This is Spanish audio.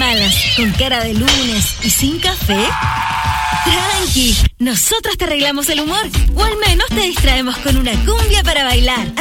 malas, con cara de lunes y sin café? Tranqui, nosotros te arreglamos el humor, o al menos te distraemos con una cumbia para bailar.